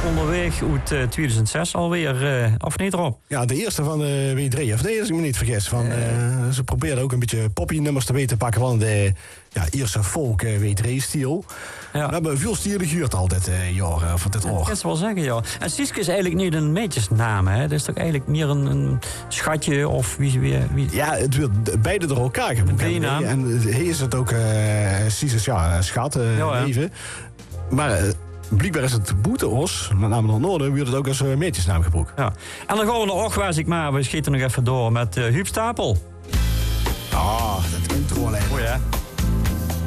onderweg uit 2006 alweer, of niet erop? Ja, de eerste van de W3, of nee, als ik me niet vergis. Ze probeerden ook een beetje poppy-nummers te weten pakken van de Ierse folk W3-stiel. Ja. We hebben veel stieren gehuurd al dit jaar, van dit Dat oor. kan je wel zeggen, ja. En Sietske is eigenlijk niet een meisjesnaam, hè? Dat is toch eigenlijk meer een schatje of wie? Ja, het wil beide door elkaar geboekt. bijnaam. En hier is het ook Sises, schat, even. Maar blijkbaar is het Boeteos, met name naar het noorden, wordt het ook als meetjesnaam gebruikt. Ja. En dan gaan we naar Ochwazik, maar we schieten nog even door met Huub Stapel. Ah, dat intro alleen. Mooi, hè?